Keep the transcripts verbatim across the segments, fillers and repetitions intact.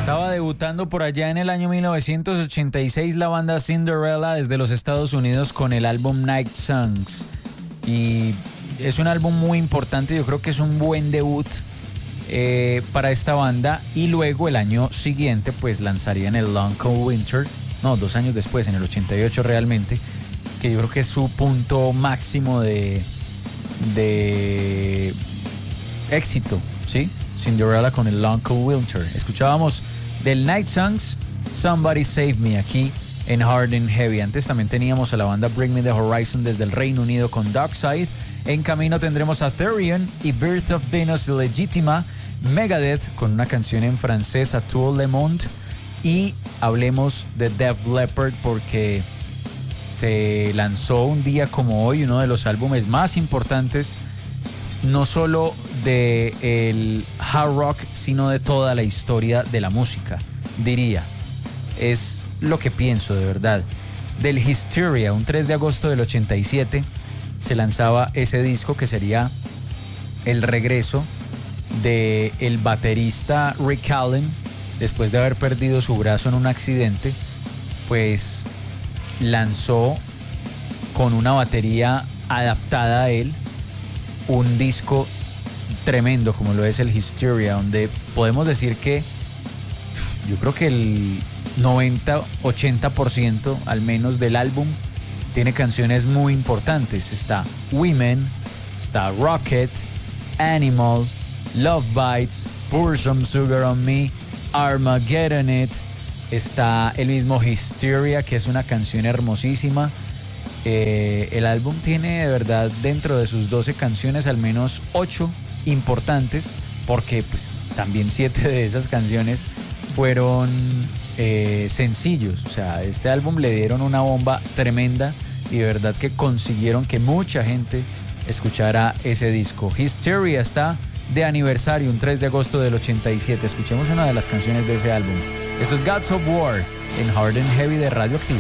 Estaba debutando por allá en el año mil novecientos ochenta y seis la banda Cinderella desde los Estados Unidos con el álbum Night Songs. Y es un álbum muy importante, yo creo que es un buen debut eh, para esta banda. Y luego el año siguiente pues lanzarían el Long Cold Winter, no, dos años después, en el ochenta y ocho realmente, que yo creo que es su punto máximo de, de éxito, ¿sí? Cinderella con el Long Cold Winter. Escuchábamos del Night Songs Somebody Save Me aquí en Hard and Heavy. Antes también teníamos a la banda Bring Me the Horizon desde el Reino Unido con Dark Side. En camino tendremos a Therion y Birth of Venus Legítima, Megadeth con una canción en francés, A Tout le Monde, y hablemos de Def Leppard porque se lanzó un día como hoy uno de los álbumes más importantes no solo de el hard rock, sino de toda la historia de la música, diría. Es lo que pienso, de verdad. Del Hysteria, un tres de agosto del ochenta y siete, se lanzaba ese disco que sería el regreso de el baterista Rick Allen, después de haber perdido su brazo en un accidente, pues lanzó con una batería adaptada a él un disco tremendo como lo es el Hysteria, donde podemos decir que yo creo que el noventa ochenta por ciento al menos del álbum tiene canciones muy importantes. Está Women, está Rocket, Animal, Love Bites, Pour Some Sugar on Me, Armageddon It, está el mismo Hysteria, que es una canción hermosísima. Eh, el álbum tiene de verdad dentro de sus doce canciones al menos ocho importantes, porque pues también siete de esas canciones fueron eh, sencillos. O sea, a este álbum le dieron una bomba tremenda y de verdad que consiguieron que mucha gente escuchara ese disco. Hysteria está de aniversario, un tres de agosto del ochenta y siete. Escuchemos una de las canciones de ese álbum. Esto es Gods of War en Hard and Heavy de Radioactiva.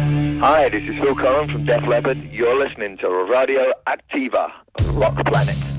Hi, this is Phil Collins from Def Leppard. You're listening to Radio Activa, Rock Planet.